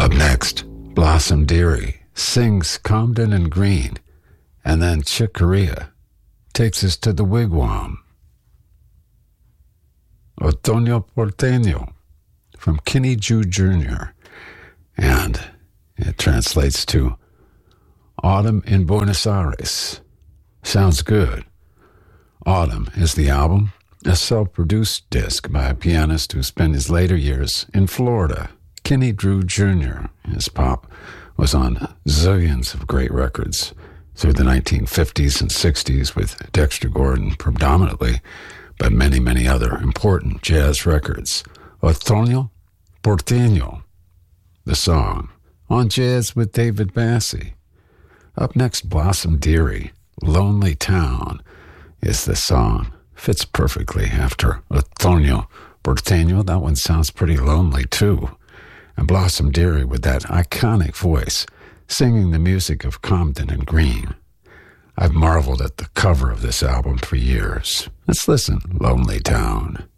Up next, Blossom Dearie sings Comden and Green, and then Chick Corea takes us to the Wigwam. Otoño Porteño from Kenny Drew Jr., and it translates to Autumn in Buenos Aires. Sounds good. Autumn is the album, a self-produced disc by a pianist who spent his later years in Florida, Kenny Drew Jr. His pop was on zillions of great records through the 1950s and 60s with Dexter Gordon predominantly, but many, many other important jazz records. Otoño Porteño, the song, on Jazz with David Bassie. Up next, Blossom Dearie, Lonely Town, is the song. Fits perfectly after Otoño Porteño. That one sounds pretty lonely, too. And Blossom Dearie with that iconic voice, singing the music of Comden and Green. I've marveled at the cover of this album for years. Let's listen, Lonely Town.